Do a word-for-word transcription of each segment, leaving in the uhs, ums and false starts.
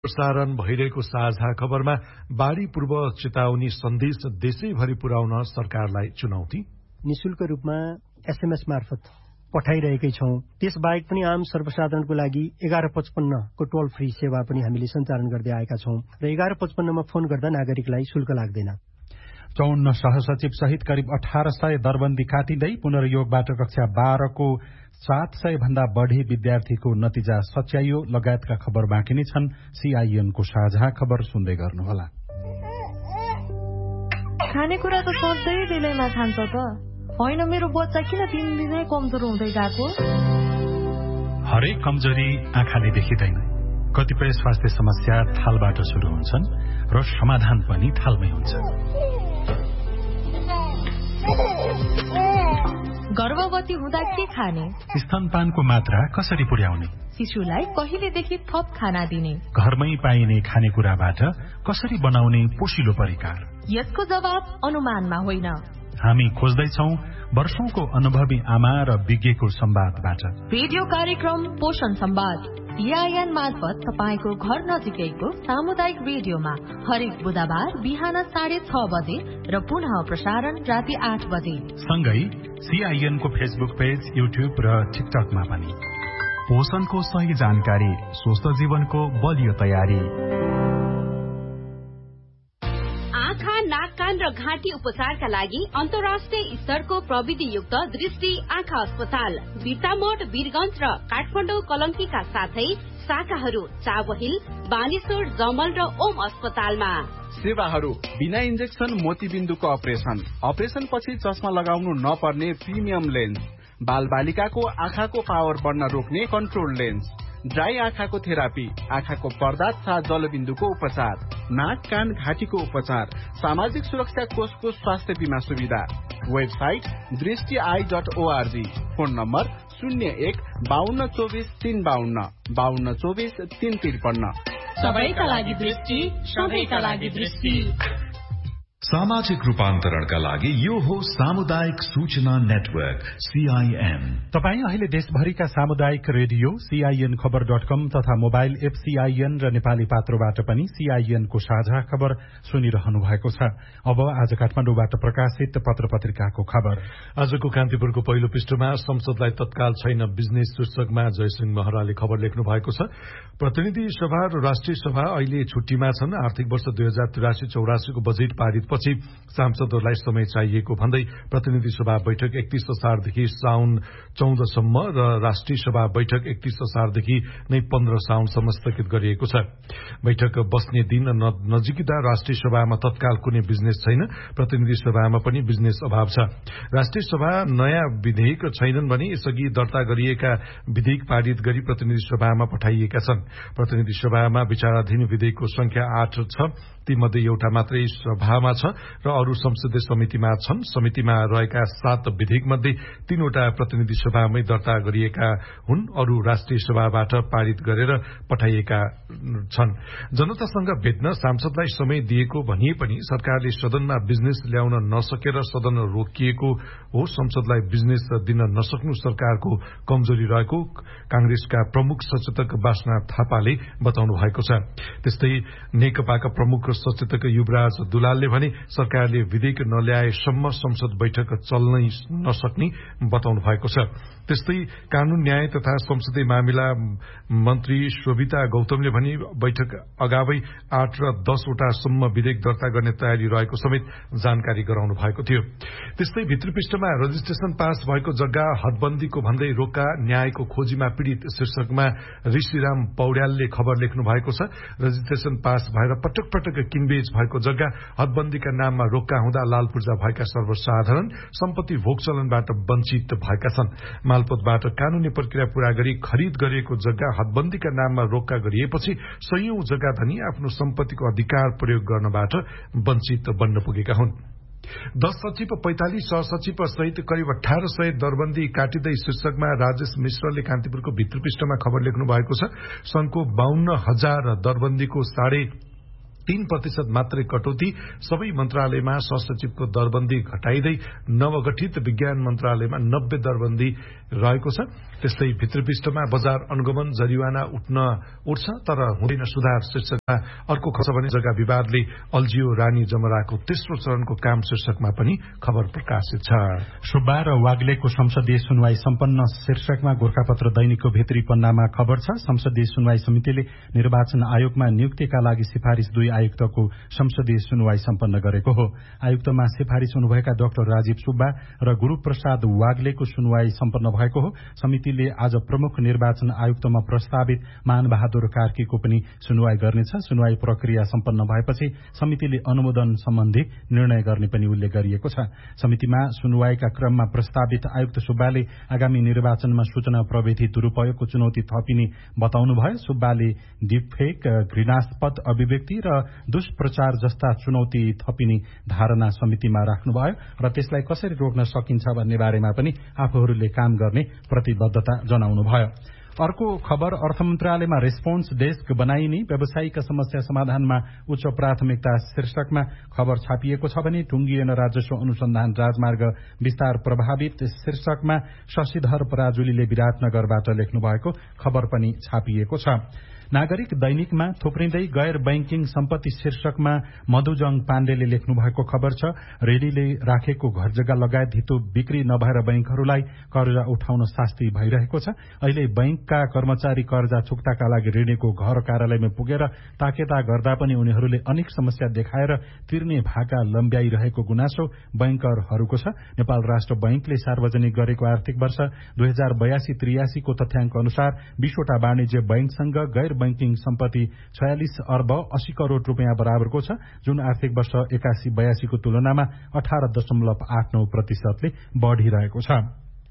प्रसारण भइरहेको साझा खबरमा बाढ़ी पूर्व चेतावनी सन्देश देशैभरि पुर्याउन सरकारलाई चुनौती। निशुल्क रूपमा एसएमएस मार्फत पठाइरहेकै छौं। त्यसबाहेक पनि आम सर्वसाधारणको लागि एघार पचपन्न को टोल फ्री सेवा पनि हामीले सञ्चालन गर्दै आएका छौं र एघार पचपन्नमा फोन गर्दा नागरिकलाई शुल्क लाग्दैन। चौन्न सहसचिव सहित करिब अठार सय दरबन्दी काटिँदै पुनर्योगबाट कक्षा बाह्रको सात सय भन्दा बढ़ी विद्यार्थीको नतिजा सच्याइयो लगायतका खबर बाँकी नै छन्। सीआईएनको साझा खबर सुन्दै गर्नुहोला। खानेकुरा त सधैँ बेलैमा खान्छ त होइन, मेरो बच्चा किन दिनदिनै कमजोर हुँदै गएको? हरेक कमजोरी आँखाले देखिँदैन। कतिपय स्वास्थ्य समस्या थालबाट शुरू हुन्छन् र समाधान पनि थालमै हुन्छ। गर्भवती हुँदा के खाने? स्तनपानको मात्रा कसरी पुर्याउने? शिशुलाई कहिलेदेखि थप खाना दिने? घरमै पाइने खानेकुराबाट कसरी बनाउने पोषिलो परिकार? यसको जवाब अनुमानमा होइन। हामी खोज्दैछौं वर्षौंको अनुभवी आमा र विज्ञको संवादबाट। रेडियो कार्यक्रम पोषण संवाद सीआईएन मार्फत तपाईको घर नजिकैको सामुदायिक रेडियोमा हरेक बुधबार बिहान साढे छ बजे र पुनः प्रसारण राति आठ बजे। सँगै सीआईएनको फेसबुक पेज, युट्युब र टिकटकमा पनि। पोषणको सही जानकारी, स्वस्थ जीवनको बलियो तयारी। नाक, कान र घाँटी उपचारका लागि अन्तर्राष्ट्रिय स्तरको प्रविधियुक्त दृष्टि आँखा अस्पताल बिर्तामोड, वीरगञ्ज र काठमाडौँ कलङ्कीका साथै शाखाहरू चाबहिल, बानेश्वर, जमल र ओम अस्पतालमा। सेवाहरू बिना इन्जेक्सन मोतीबिन्दुको अपरेसन, अपरेसन पछि चस्मा लगाउनु नपर्ने प्रिमियम लेन्स, बाल बालिकाको आँखाको पावर बढ्न रोक्ने कन्ट्रोल लेन्स, ड्राई आँखाको थेरापी, आँखाको पर्दा तथा जलबिन्दुको उपचार, नाक, कान, घाँटीको उपचार, सामाजिक सुरक्षा कोषको स्वास्थ्य बीमा सुविधा। वेबसाइट दृष्टि I dot ORG. Phone number शून्य एक बाहन्न चौबिस तीन बाहन्न बाहन्न चौबिस तीन त्रिपन्न। सबैका लागि दृष्टि, सबैका लागि दृष्टि। सामाजिक रूपान्तरणका लागि यो हो सामुदायिक सूचना नेटवर्क सीआईएन। तपाईँ अहिले देशभरिका सामुदायिक रेडियो सीआईएन खबर डट कम तथा मोबाइल एप सीआईएन र नेपाली पात्रोबाट पनि सीआईएनको साझा खबर सुनिरहनु भएको छ। अब आज काठमाडौँबाट प्रकाशित पत्र पत्रिकाको खबर। आजको कान्तिपुरको पहिलो पृष्ठमा संसदलाई तत्काल छैन बिजनेस शीर्षकमा जयसिंह महराले खबर लेख्नु भएको छ। प्रतिनिधि सभा र राष्ट्रिय सभा अहिले छुट्टीमा छन्। आर्थिक वर्ष दुई हजार तिरासी चौरासीको बजेट पारित पछि सांसदहरूलाई समय चाहिएको भन्दै प्रतिनिधि सभा बैठक एकतीस असारदेखि साउन चौधसम्म र राष्ट्रिय सभा बैठक एकतीस असारदेखि नै पन्ध्र साउनसम्म स्थगित गरिएको छ। बैठक बस्ने दिन नजिकिँदा राष्ट्रिय सभामा तत्काल कुनै बिजनेस छैन, प्रतिनिधि सभामा पनि बिजनेस अभाव छ। राष्ट्रिय सभा नयाँ विधेयक छैनन् भने यसअघि दर्ता गरिएका विधेयक पारित गरी प्रतिनिधि सभामा पठाइएका छन्। प्रतिनिधि सभामा विचाराधीन विधेयकको संख्या आठ छ, तीमध्ये एउटा मात्रै सभामा छ र अरू संसदीय समितिमा छन्। समितिमा रहेका सात विधेयक मध्ये तीनवटा प्रतिनिधि सभामै दर्ता गरिएका हुन्, अरू राष्ट्रिय सभाबाट पारित गरेर पठाइएका छन्। जनतासँग भेट्न सांसदलाई समय दिएको भनिए पनि सरकारले सदनमा बिजनेस ल्याउन नसकेर सदन रोकिएको हो। संसदलाई बिजनेस दिन नसक्नु सरकारको कमजोरी रहेको कांग्रेसका प्रमुख सचेतक बासना थापाले बताउनु भएको छ। त्यस्तै नेकपाका प्रमुख सचेतक युवराज दुलालले भने सरकारले विधेयक नल्याएसम्म संसद बैठक चल्नै नसक्ने बताउनु भएको छ। त्यस्तै कानून न्याय तथा संसदीय मामिला मन्त्री शोभिता गौतमले भने बैठक अगावै आठ र दसवटासम्म विधेयक दर्ता गर्ने तयारी रहेको समेत जानकारी गराउनु भएको थियो। त्यस्तै भित्रपृष्ठमा रजिस्ट्रेशन पास भएको जग्गा हदबन्दीको भन्दै रोक्का न्यायको खोजीमा पीड़ित शीर्षकमा ऋषिराम पौड्यालले खबर लेख्नु भएको छ। रजिस्ट्रेशन पास भएर पटक पटक किनबेच भएको जग्गा हदबन्दीका नाममा रोक्का हुँदा लाल पूर्जा भएका सर्वसाधारण सम्पत्ति भोगचलनबाट वञ्चित भएका छन्। मालपोतबाट कानूनी प्रक्रिया पूरा गरी खरिद गरिएको जग्गा हदबन्दीका नाममा रोक्का गरिएपछि सयौं जग्गा धनी आफ्नो सम्पत्तिको अधिकार प्रयोग गर्नबाट वञ्चित बन्न पुगेका हुन्। दस सचिव पैंतालिस सहसचिव सहित करिब अठार सय दरबन्दी काटिँदै शीर्षकमा राजेश मिश्रले कान्तिपुरको भित्रपृष्ठमा खबर लेख्नु भएको छ। संघको बाहन्न हजार दरबन्दीको साढे तीन प्रतिशत मात्रै कटौती, सबै मन्त्रालयमा सहसचिवको दरबन्दी घटाइँदै नवगठित विज्ञान मन्त्रालयमा नब्बे दरबन्दी रहेको छ। त्यस्तै भित्रपृष्ठमा बजार अनुगमन जरिवाना उठ्न उठ्छ तर हुँदैन सुधार शीर्षकमा अर्को खबर भने जग्गा विवादले अल्झियो रानी जमराको तेस्रो चरणको काम शीर्षकमा पनि खबर प्रकाशित छ। सुब्बा र वाग्लेको संसदीय सुनवाई सम्पन्न शीर्षकमा गोरखापत्र दैनिकको भित्री पन्नामा खबर छ। संसदीय सुनवाई समितिले निर्वाचन आयोगमा नियुक्तिका लागि सिफारिश दुई आयुक्तको संसदीय सुनवाई सम्पन्न गरेको हो। आयुक्तमा सिफारिश हुनुभएका डाक्टर राजीव सुब्बा र गुरूप्रसाद वाग्लेको सुनवाई सम्पन्न भएको हो। समितिले आज प्रमुख निर्वाचन आयुक्तमा प्रस्तावित मानबहादुर कार्कीको पनि सुनवाई गर्नेछ। सुनवाई प्रक्रिया सम्पन्न भएपछि समितिले अनुमोदन सम्बन्धी निर्णय गर्ने पनि उल्लेख गरिएको छ। समितिमा सुनवाईका क्रममा प्रस्तावित आयुक्त सुब्बाले आगामी निर्वाचनमा सूचना प्रविधि दुरूपयोगको चुनौती थपिने बताउनुभयो। सुब्बाले डिपफेक, घृणास्पद अभिव्यक्ति र दुष्प्रचार जस्ता चुनौती थपिने धारणा समितिमा राख्नुभयो र त्यसलाई कसरी रोक्न सकिन्छ भन्ने बारेमा पनि आफूहरूले काम गर्ने प्रतिबद्धता जनाउनुभयो। अर्को खबर अर्थ मन्त्रालयमा रेस्पोन्स डेस्क बनाइने व्यावसायिक समस्या समाधानमा उच्च प्राथमिकता शीर्षकमा खबर छापिएको छ भने टुंगिएन राजस्व अनुसन्धान राजमार्ग विस्तार प्रभावित शीर्षकमा शशिधर पराजुलीले विराटनगरबाट लेख्नु भएको खबर पनि छापिएको छ। नागरिक दैनिकमा थुप्रिँदै गैर बैंकिङ सम्पत्ति शीर्षकमा मधुजङ पाण्डेले लेख्नु भएको खबर छ। रेलीले राखेको घरजग्गा लगायत हितो बिक्री नभएर बैंकहरूलाई कर्जा उठाउन शास्ति भइरहेको छ। अहिले बैंकका कर्मचारी कर्जा चुक्ताका लागि ऋणीको घर कार्यालयमा पुगेर ताकेता गर्दा पनि उनीहरूले अनेक समस्या देखाएर तिर्ने भाका लम्ब्याइरहेको गुनासो बैंकरहरूको छ। नेपाल राष्ट्र बैंकले सार्वजनिक गरेको आर्थिक वर्ष दुई हजार बयासी त्रियासीको तथ्याङ्क अनुसार बीसवटा वाणिज्य बैंकसँग गैर बैंकिङ सम्पत्ति छयालिस अर्ब अस्सी करोड़ रूपियाँ बराबरको छ, जुन आर्थिक वर्ष एकासी बयासीको तुलनामा अठार दशमलव आठ नौ प्रतिशतले बढ़िरहेको छ।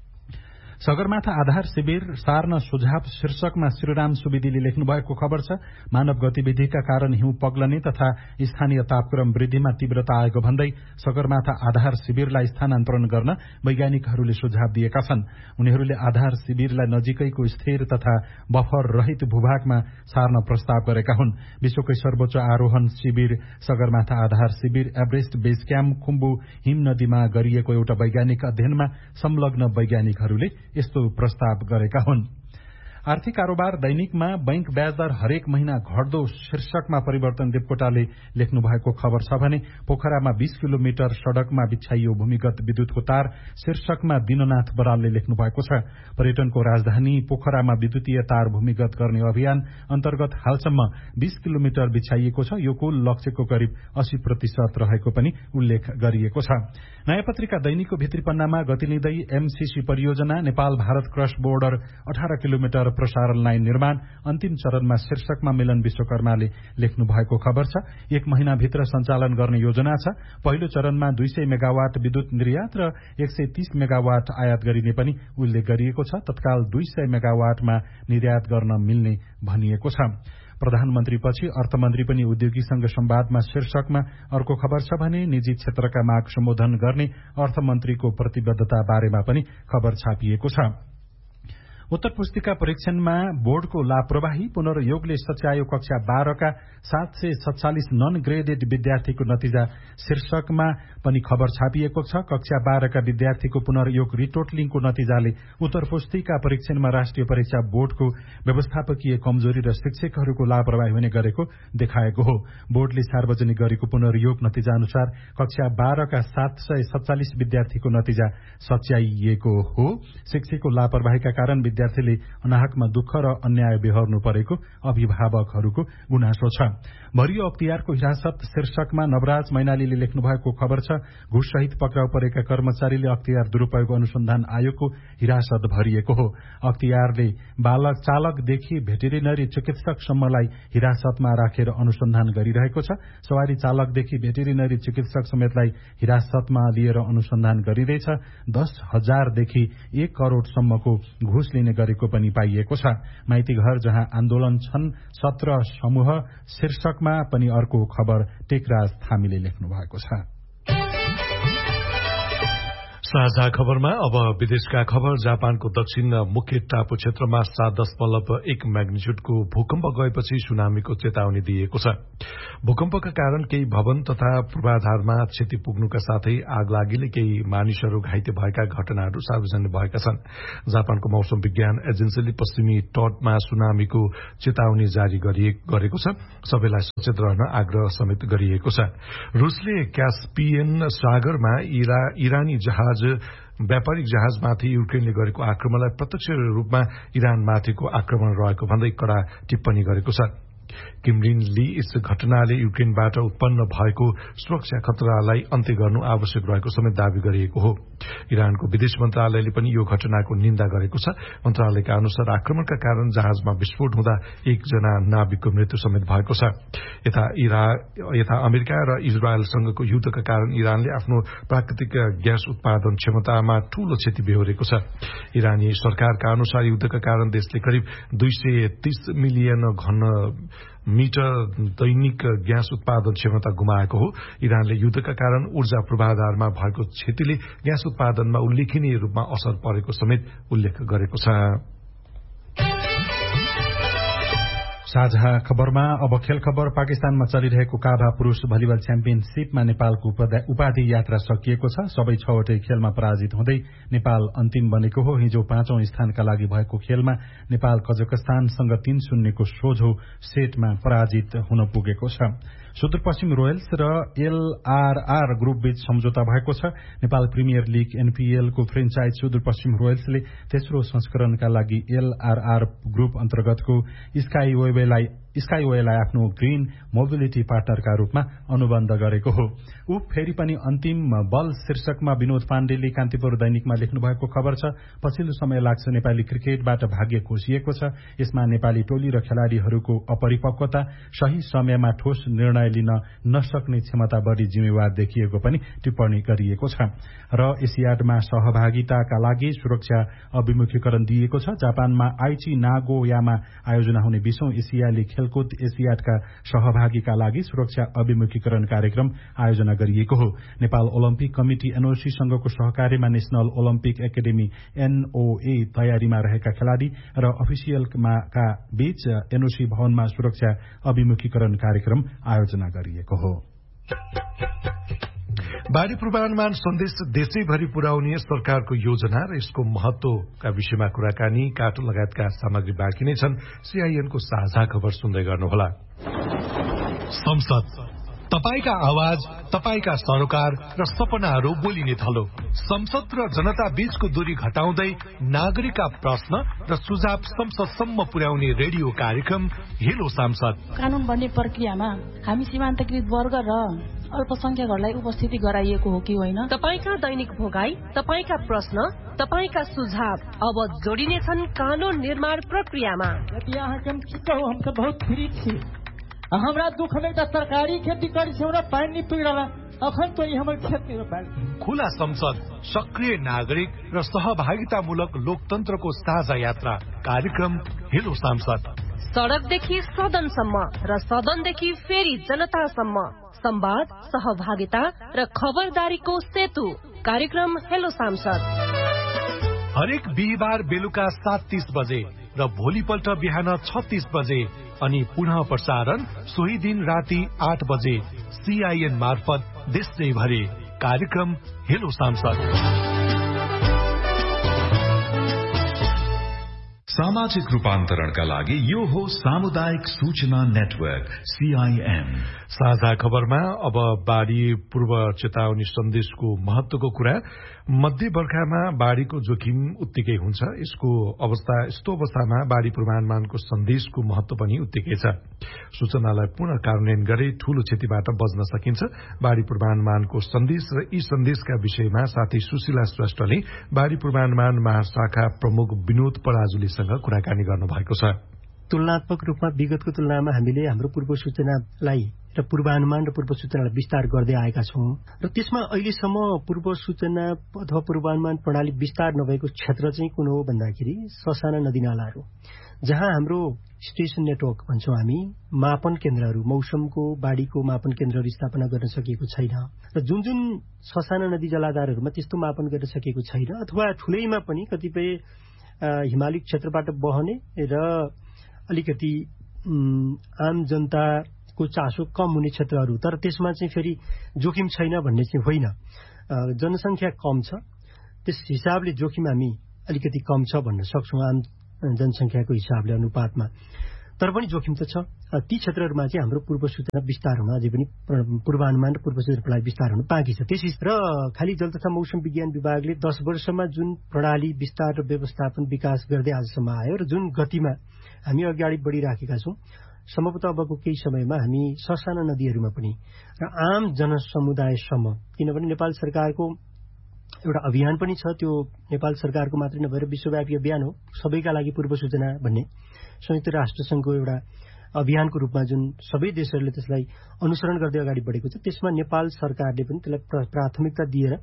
सगरमाथा आधार शिविर सार्न सुझाव शीर्षकमा श्रीराम सुवेदीले लेख्नु भएको खबर छ। मानव गतिविधिका कारण हिउँ पग्लने तथा स्थानीय तापक्रम वृद्धिमा तीव्रता आएको भन्दै सगरमाथा आधार शिविरलाई स्थानान्तरण गर्न वैज्ञानिकहरूले सुझाव दिएका छन्। उनीहरूले आधार शिविरलाई नजिकैको स्थिर तथा बफर रहित भूभागमा सार्न प्रस्ताव गरेका हुन्। विश्वकै सर्वोच्च आरोहण शिविर सगरमाथा आधार शिविर एभरेस्ट बेस क्याम्प खुम्बु हिम नदीमा गरिएको एउटा वैज्ञानिक अध्ययनमा संलग्न वैज्ञानिकहरूले यस्तो प्रस्ताव गरेका हुन्। आर्थिक कारोबार दैनिकमा बैंक ब्याज दर हरेक महिना घट्दो शीर्षकमा परिवर्तन देवकोटाले लेख्नु भएको खबर छ भने पोखरामा बीस किलोमिटर सड़कमा बिछाइयो भूमिगत विद्युतको तार शीर्षकमा दिननाथ बरालले लेख्नु भएको छ। पर्यटनको राजधानी पोखरामा विद्युतीय तार भूमिगत गर्ने अभियान अन्तर्गत हालसम्म बीस किलोमिटर बिछाइएको छ। यो कुल लक्ष्यको करिब अस्सी प्रतिशत रहेको पनि उल्लेख गरिएको छ। नयाँ पत्रिका दैनिकको भित्री पन्नामा गति लिँदै एमसीसी परियोजना नेपाल भारत क्रस बोर्डर अठार किलोमिटर प्रसारण लाइन निर्माण अन्तिम चरणमा शीर्षकमा मिलन विश्वकर्माले लेख्नु भएको खबर छ। एक महिनाभित्र सञ्चालन गर्ने योजना छ। पहिलो चरणमा दुई सय मेगावाट विद्युत निर्यात र एक सय तीस मेगावाट आयात गरिने पनि उल्लेख गरिएको छ। तत्काल दुई सय मेगावाटमा निर्यात गर्न मिल्ने भनिएको छ। प्रधानमन्त्रीपछि अर्थमन्त्री पनि उद्योगीसँग संवादमा शीर्षकमा अर्को खबर छ भने निजी क्षेत्रका माग सम्बोधन गर्ने अर्थमन्त्रीको प्रतिबद्धता बारेमा पनि खबर छापिएको छ। उत्तर पुस्तिका परीक्षणमा बोर्डको लापरवाही पुनर्योगले सच्यायो कक्षा बाह्रका सात सय सत्तालिस नन ग्रेडेड विद्यार्थीको नतिजा शीर्षकमा पनि खबर छापिएको छ। कक्षा बाह्रका विद्यार्थीको पुनर्योग रिटोटलिङको नतिजाले उत्तर पुस्तिका परीक्षणमा राष्ट्रिय परीक्षा बोर्डको व्यवस्थापकीय कमजोरी र शिक्षकहरूको लापरवाही हुने गरेको देखाएको हो। बोर्डले सार्वजनिक गरेको पुनर्योग नतिजा अनुसार कक्षा बाह्रका सात सय सत्तालिस विद्यार्थीको नतिजा सच्याइएको हो। शिक्षकको लापरवाहीका कारण विद्यार्थीले अनाहकमा दुःख र अन्याय बेहोर्नु परेको अभिभावकहरूको गुनासो छ। भरियो अख्तियारको हिरासत शीर्षकमा नवराज मैनालीले लेख्नु भएको खबर छ। घुससहित पक्राउ परेका कर्मचारीले अख्तियार दुरूपयोग अनुसन्धान आयोगको हिरासत भरिएको हो। अख्तियारले बालक चालकदेखि भेटेरिनरी चिकित्सकसम्मलाई हिरासतमा राखेर अनुसन्धान गरिरहेको छ। सवारी चालकदेखि भेटेरिनरी चिकित्सक समेतलाई हिरासतमा लिएर अनुसन्धान गरिँदैछ। दस हजारदेखि एक करोड़सम्मको घुस लिने गरेको पनि पाइएको छ। माइती घर जहाँ आन्दोलन छन् सत्र समूह शीर्षकमा पनि अर्को खबर टेकराज थामीले लेख्नु भएको छ। साझा खबरमा अब विदेशका खबर। जापानको दक्षिण मुख्य टापु क्षेत्रमा सात दशमलव एक म्याग्निच्युडको भूकम्प गएपछि सुनामीको चेतावनी दिएको छ। भूकम्पका कारण केही भवन तथा पूर्वाधारमा क्षति पुग्नुका साथै आगलागीले केही मानिसहरू घाइते भएका घटनाहरू सार्वजनिक भएका छन्। जापानको मौसम विज्ञान एजेन्सीले पश्चिमी तटमा सुनामीको चेतावनी जारी गरेको छ। सबैलाई सचेत रहन आग्रह समेत गरिएको छ। रूसले क्यास्पियन सागरमा इरा, इरानी जहाज व्यापारिक जहाजमाथि युक्रेनले गरेको आक्रमणलाई प्रत्यक्ष रूपमा इरानमाथिको आक्रमण रहेको भन्दै कड़ा टिप्पणी गरेको छ। किमलिनले यस घटनाले युक्रेनबाट उत्पन्न भएको सुरक्षा खतरालाई अन्त्य गर्नु आवश्यक रहेको समेत दावी गरिएको हो। इरानको विदेश मन्त्रालयले पनि यो घटनाको निन्दा गरेको छ। मन्त्रालयका अनुसार आक्रमणका कारण जहाजमा विस्फोट हुँदा एकजना नाविकको मृत्यु समेत भएको छ। यता इरा यता अमेरिका र इजरायलसँगको युद्धका कारण इरानले आफ्नो प्राकृतिक ग्यास उत्पादन क्षमतामा ठूलो क्षति बेहोरेको छ। इरानी सरकारका अनुसार युद्धका कारण देशले करिब दुई सय तीस मिलियन घन मिटर दैनिक ग्यास उत्पादन क्षमता गुमाएको हो। इरानले युद्धका कारण ऊर्जा पूर्वाधारमा भएको क्षतिले ग्यास उत्पादनमा उल्लेखनीय रूपमा असर परेको समेत उल्लेख गरेको छ। साझा खबरमा अब खेल खबर। पाकिस्तानमा चलिरहेको काभा पुरूष भलिबल च्याम्पियनशीपमा नेपालको उपाधि यात्रा सकिएको छ। सबै छवटै खेलमा पराजित हुँदै नेपाल अन्तिम बनेको हो। हिजो पाँचौं स्थानका लागि भएको खेलमा नेपाल कजकस्तानसँग तीन शून्यको सोझो सेटमा पराजित हुन पुगेको छ। सुदूरपश्चिम रोयल्स र एलआरआर ग्रुप बीच सम्झौता भएको छ। Nepal premier league एनपीएलको franchise Sudurpashchim रोयल्सले तेस्रो संस्करणका लागि एलआरआर ग्रुप अन्तर्गतको स्काई वेबलाई स्काई वेलाई आफ्नो ग्रीन मोबिलिटी पार्टनरका रूपमा अनुबन्ध गरेको हो। ऊ फेरि पनि अन्तिम बल शीर्षकमा विनोद पाण्डेले कान्तिपुर दैनिकमा लेख्नु भएको खबर छ। पछिल्लो समय लाग्छ नेपाली क्रिकेटबाट भाग्य खोसिएको छ। यसमा नेपाली टोली र खेलाड़ीहरूको अपरिपक्वता, सही समयमा ठोस निर्णय लिन नसक्ने क्षमता बढी जिम्मेवार देखिएको पनि टिप्पणी गरिएको छ। र एसियाडमा सहभागिताका लागि सुरक्षा अभिमुखीकरण दिएको छ। जापानमा आइची नागोयामा आयोजना हुने बीसौं एसियाली खेलकुद एसियाडका सहभागीका लागि सुरक्षा अभिमुखीकरण कार्यक्रम आयोजना गरिएको हो। नेपाल ओलम्पिक कमिटी एनओसीसँगको सहकार्यमा नेशनल ओलम्पिक एकाडेमी एनओए तयारीमा रहेका खेलाड़ी र अफिसियलका बीच एनओसी भवनमा सुरक्षा अभिमुखीकरण कार्यक्रम आयोजना गरिएको हो। बाढ़ी पूर्वानुमान सन्देश देशैभरि पुर्याउने सरकारको योजना र यसको महत्वका विषयमा कुराकानी, काटो लगायतका सामग्री बाँकी नै छन्। सीआईएनको साझा खबर सुन्दै गर्नुहोला। संसद, तपाईका आवाज, तपाईका सरोकार र सपनाहरू बोलिने थलो। संसद र जनता बीचको दूरी घटाउँदै नागरिकका प्रश्न र सुझाव संसदसम्म पुर्याउने रेडियो कार्यक्रम हेलो सांसद। कानून बन्ने प्रक्रियामा हामी सीमान्तकृत वर्ग र अल्पसंख्यकहरूलाई उपस्थिति गराइएको हो कि होइन? तपाईका दैनिक भोगाई, तपाईका प्रश्न, तपाईका सुझाव अब जोडिने छन् कानून निर्माण प्रक्रियामा। यदि यहाँ हम छिटो हम त बहुत फ्री छी। हमरा दुख में त सरकारी खेती करी छौ र पानी पिडला अखन तो हमर खेत में बाल। खुला संसद, सक्रिय नागरिक र सहभागितामूलक लोकतन्त्रको साझा यात्रा कार्यक्रम हेलो सांसद। सड़कदेखि सदनसम्म र सदनदेखि फेरि जनतासम्म संवाद, सहभागिता र खबरदारीको सेतु कार्यक्रम हेलो सांसद। हरेक बिहिबार बेलुका सात तीस बजे र भोलिपल्ट बिहान छत्तीस बजे अनि पुनः प्रसारण सोही दिन राति आठ बजे सीआईएन मार्फत देशैभरि कार्यक्रम हेलो सांसद। सामाजिक रूपान्तरणका लागि यो हो सामुदायिक सूचना नेटवर्क सीआईएन। साझा खबरमा अब बाढ़ी पूर्व चेतावनी सन्देशको महत्वको कुरा। मध्य बर्खामा बाढ़ीको जोखिम उत्तिकै हुन्छ। यसको अवस्था यस्तो अवस्थामा बाढ़ी पूर्वानुमानको सन्देशको महत्व पनि उत्तिकै छ। सूचनालाई पुनः कार्यान्वयन गरे ठूलो क्षतिबाट बच्न सकिन्छ। बाढ़ी पूर्वानुमानको सन्देश र यी सन्देशका विषयमा साथै सुशीला श्रेष्ठले बाढ़ी पूर्वानुमान महाशाखा प्रमुख विनोद पराजुलीसँग कुराकानी गर्नु भएको छ। तुलनात्मक रूपमा विगतको तुलनामा हामीले हाम्रो पूर्व सूचनालाई र पूर्वानुमान र पूर्व सूचनालाई विस्तार गर्दै आएका छौं र त्यसमा अहिलेसम्म पूर्व सूचना अथवा पूर्वानुमान प्रणाली विस्तार नभएको क्षेत्र चाहिँ कुन हो भन्दाखेरि ससाना नदीनालाहरू, जहाँ हाम्रो स्टेशन नेटवर्क भन्छौं हामी, मापन केन्द्रहरू, मौसमको बाढीको मापन केन्द्रहरू स्थापना गर्न सकिएको छैन र जुन जुन ससाना नदी जलाधारहरूमा त्यस्तो मापन गर्न सकिएको छैन अथवा ठूलैमा पनि कतिपय हिमाली क्षेत्रबाट बहने र अलिकति आम जनताको चासो कम हुने क्षेत्रहरू, तर त्यसमा चाहिँ फेरि जोखिम छैन भन्ने चाहिँ होइन। जनसंख्या कम छ, त्यस हिसाबले जोखिम हामी अलिकति कम छ भन्न सक्छौं आम जनसंख्याको हिसाबले अनुपातमा, तर पनि जोखिम त छ। ती क्षेत्रहरूमा चाहिँ हाम्रो पूर्व सूचना विस्तार हुन अझै पनि पूर्वानुमान र पूर्व सूचना प्रणाली विस्तार हुन बाँकी छ। त्यस र खाली जल तथा मौसम विज्ञान विभागले दस वर्षमा जुन प्रणाली विस्तार र व्यवस्थापन विकास गर्दै आजसम्म आयो र जुन गतिमा हामी अगाडि बढिराखेका छौं, सम्भवतः अबको केही समयमा हामी ससाना नदीहरूमा पनि र आम जनसमुदायसम्म, किनभने नेपाल सरकारको एउटा अभियान पनि छ, त्यो नेपाल सरकारको मात्रै नभएर विश्वव्यापी अभियान हो, सबैका लागि पूर्व सूचना भन्ने संयुक्त राष्ट्र संघको एउटा अभियानको रूपमा जुन सबै देशहरूले त्यसलाई अनुसरण गर्दै अगाडि बढेको छ, त्यसमा नेपाल सरकारले पनि त्यसलाई प्राथमिकता दिएर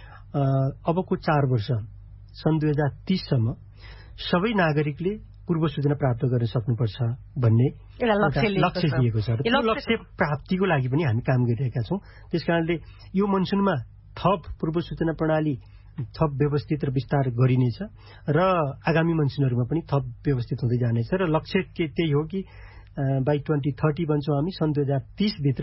अबको चार वर्ष सन् दुई हजार तीससम्म सबै नागरिकले पूर्व सूचना प्राप्त गर्न सक्नुपर्छ भन्ने लक्ष्य दिएको छ। त्यो लक्ष्य प्राप्तिको लागि पनि हामी काम गरिरहेका छौं। त्यसकारणले यो मनसुनमा थप पूर्व सूचना प्रणाली थप व्यवस्थित र विस्तार गरिनेछ र आगामी मनसुनहरूमा पनि थप व्यवस्थित हुँदै जानेछ र लक्ष्य के त्यही हो कि बाई ट्वेन्टी थर्टी भन्छौँ हामी, सन् दुई हजार तीस भित्र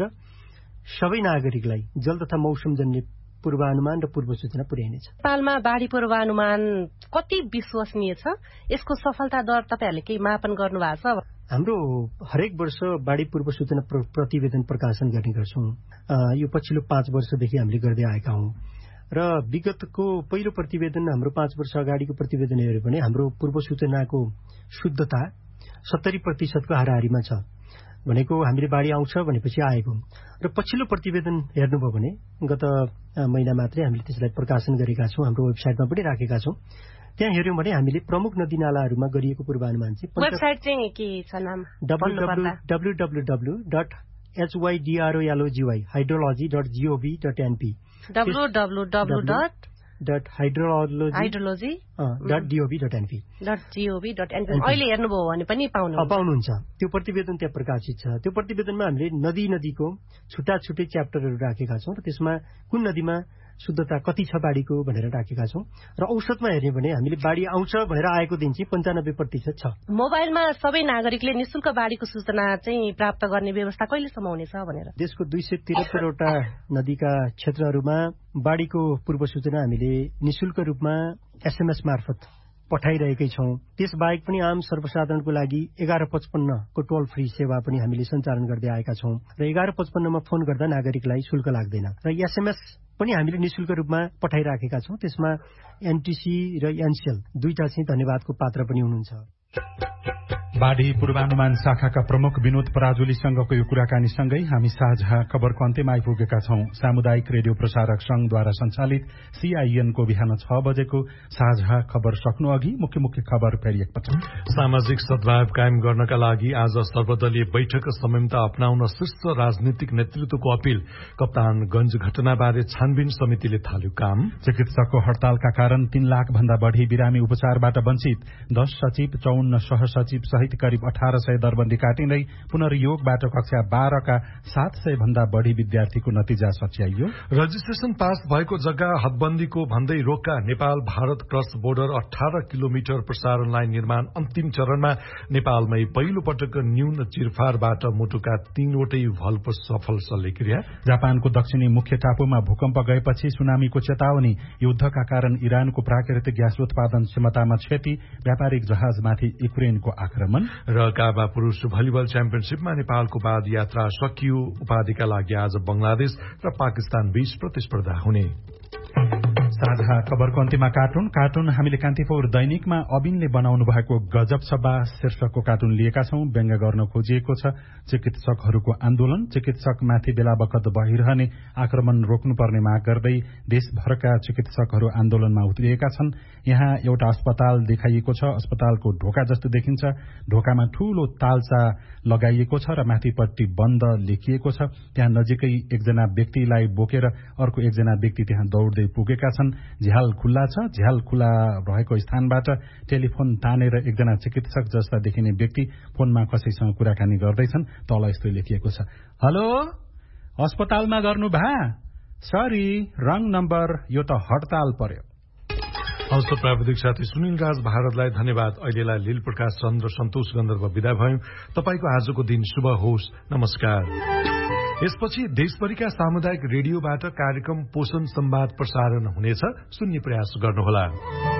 सबै नागरिकलाई जल तथा मौसमजन्य पूर्वानुमान र पूर्व सूचना पुर्याइनेछ। नेपालमा बाढी पूर्वानुमान कति विश्वसनीय छ? यसको सफलता दर तपाईहरुले केही मापन गर्नु भएको छ? हाम्रो हरेक वर्ष बाढी पूर्व सूचना प्रतिवेदन प्रकाशन गर्ने गर्छौं। यो पछिल्लो पाँच वर्षदेखि हामीले गर्दै आएका हौं र विगतको पहिलो प्रतिवेदन हाम्रो पाँच वर्ष अगाडिको प्रतिवेदन हेर्यो भने हाम्रो पूर्व सूचनाको शुद्धता सत्तरी प्रतिशतको हाराहारीमा छ, भनेको हामीले बाढी आउँछ भनेपछि आएको। र पछिल्लो प्रतिवेदन हेर्नुभयो भने गत महिना मात्रै हामीले त्यसलाई प्रकाशन गरेका छौं, हाम्रो वेबसाइटमा पनि राखेका छौं। त्यहाँ हेर्यौं भने हामीले प्रमुख नदीनालाहरूमा गरिएको पूर्वानुमान चाहिँ वेबसाइट चाहिँ के छ नाम? W W W dot H Y D R O L O जी Y hydrology dot gov dot NP W W W dot dot hydrology hydrology dot डीओभी dot NP dot gov dot NP अहिले हेर्नुभयो भने पनि पाउनुहुन्छ पाउनुहुन्छ त्यो प्रतिवेदन त्यहाँ प्रकाशित छ। त्यो प्रतिवेदनमा हामीले नदी नदीको छुट्टा छुट्टै च्याप्टरहरू राखेका छौं र त्यसमा कुन नदीमा शुद्धता कति छ बाढीको भनेर राखेका छौं र औसतमा हेर्ने भने हामीले बाढी आउँछ भनेर आएको दिन चाहिँ पन्चानब्बे प्रतिशत छ। मोबाइलमा सबै नागरिकले निशुल्क बाढीको सूचना चाहिँ प्राप्त गर्ने व्यवस्था कहिलेसम्म हुनेछ भनेर? देशको दुई सय त्रिहत्तरवटा नदीका क्षेत्रहरूमा बाढीको पूर्व सूचना हामीले निशुल्क रूपमा एसएमएस मार्फत पठाइरहेकै छौं। त्यसबाहेक पनि आम सर्वसाधारणको लागि एघार पचपन्नको टोल फ्री सेवा पनि हामीले सञ्चालन गर्दै आएका छौं र एघार पचपन्नमा फोन गर्दा नागरिकलाई शुल्क लाग्दैन र एसएमएस पनि हामीले निशुल्क रूपमा पठाइराखेका छौं। त्यसमा एनटीसी र एनसीएल दुईटा चाहिँ धन्यवादको पात्र पनि हुनुहुन्छ। बाढी पूर्वानुमान शाखाका प्रमुख विनोद पराजुलीसँगको यो कुराकानीसँगै हामी साझा खबरको अन्त्यमा आइपुगेका छौं। सामुदायिक रेडियो प्रसारक संघद्वारा सञ्चालित सीआईएनको बिहान छ बजेको साझा खबर सक्नु अघि मुख्य मुख्य खबर फेरि एकपटक। सामाजिक सद्भाव कायम गर्नका लागि आज सर्वदलीय बैठक संयमता अपनाउन शीर्ष राजनीतिक नेतृत्वको अपील। कप्तानगंज घटनाबारे छानबिन समितिले थाल्यो काम। चिकित्सकको हड़तालका कारण तीन लाख भन्दा बढ़ी बिरामी उपचारबाट वञ्चित। दश सचिव चौन्न सहसचिव सहित करिब अठार सय दरबन्दी काटिँदै पुनर्योगबाट कक्षा बाह्रका सात सय भन्दा बढ़ी विद्यार्थीको नतिजा सच्याइयो। रजिस्ट्रेशन पास भएको जग्गा हदबन्दीको भन्दै रोक्का। नेपाल भारत क्रस बोर्डर अठार किलोमिटर प्रसारण लाइन निर्माण अन्तिम चरणमा। नेपालमै पहिलो पटक न्यून चिरफारबाट मुटुका तीनवटै भल्प सफल शल्यक्रिया। जापानको दक्षिणी मुख्य टापुमा भूकम्प गएपछि सुनामीको चेतावनी। युद्धका कारण इरानको प्राकृतिक ग्यास उत्पादन क्षमतामा क्षति। व्यापारिक जहाजमाथि युक्रेनको आक्रमण। र काबा पुरूष भलिबल च्याम्पियनशीपमा नेपालको बाद यात्रा सकियो। उपाधिका लागि आज बंगलादेश र पाकिस्तान बीच प्रतिस्पर्धा हुने। साझा खबरको अन्त्यमा कार्टुन कार्टुन हामीले कान्तिपुर दैनिकमा अबिनले बनाउनु भएको गजब सभा शीर्षकको कार्टुन लिएका छौं। व्यङ्ग्य गर्न खोजिएको छ चिकित्सकहरूको आन्दोलन, चिकित्सकमाथि बेला बखत भइरहने आक्रमण रोक्नुपर्ने माग गर्दै देशभरका चिकित्सकहरू आन्दोलनमा उत्रिएका छन्। यहाँ एउटा अस्पताल देखाइएको छ। अस्पतालको ढोका जस्तो देखिन्छ। ढोकामा ठूलो तालचा लगाइएको छ र माथिपट्टि बन्द लेखिएको छ। त्यहाँ नजिकै एकजना व्यक्तिलाई बोकेर अर्को एकजना व्यक्ति त्यहाँ दौड्दै पुगेका छन्। झ्याल खुल्ला छ। झ्याल खुल्ला रहेको स्थानबाट टेलिफोन तानेर एकजना चिकित्सक जस्ता देखिने व्यक्ति फोनमा कसैसँग कुराकानी गर्दैछन्। तल यस्तो लेखिएको छ, हेलो, अस्पतालमा गर्नु भा? सरी, रङ नम्बर, यो त हडताल पर्यो। हस्त प्राविधिक साथी सुनिल राज भारतलाई धन्यवाद। अहिलेलाई लील प्रकाश चन्द्र सन्तोष गन्धर्व विदा भयौं। तपाईको आजको दिन शुभ होस्। नमस्कार। यसपछि देशभरिका सामुदायिक रेडियोबाट कार्यक्रम पोषण संवाद प्रसारण हुनेछ। सुन्ने प्रयास गर्नुहोला।